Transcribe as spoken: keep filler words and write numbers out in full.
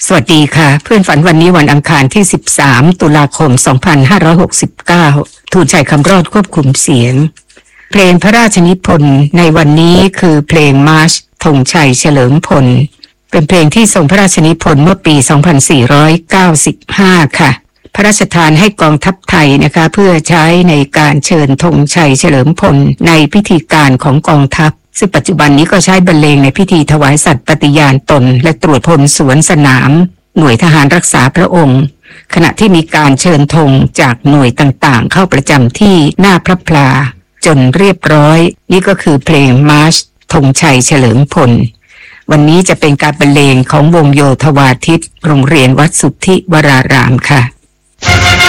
สวัสดีค่ะเพื่อนฝันวันนี้วันอังคารที่สิบสามตุลาคมสองพันห้าร้อยหกสิบเก้าทูลใจคำรอดควบคุมเสียงเพลงพระราชนิพนธ์ในวันนี้คือเพลงมาร์ชธงชัยเฉลิมพลเป็นเพลงที่ทรงพระราชนิพนธ์เมื่อปีสองพันสี่ร้อยเก้าสิบห้าค่ะพระราชทานให้กองทัพไทยนะคะเพื่อใช้ในการเชิญธงชัยเฉลิมพลในพิธีการของกองทัพซึ่งปัจจุบันนี้ก็ใช้บรรเลงในพิธีถวายสัตย์ปฏิญาณตนและตรวจพลสวนสนามหน่วยทหารรักษาพระองค์ขณะที่มีการเชิญธงจากหน่วยต่างๆเข้าประจำที่หน้าพระพลาจนเรียบร้อยนี่ก็คือเพลงมาร์ชธงชัยเฉลิมพลวันนี้จะเป็นการบรรเลงของวงโยธวาทิตโรงเรียนวัดสุทธิวรารามค่ะ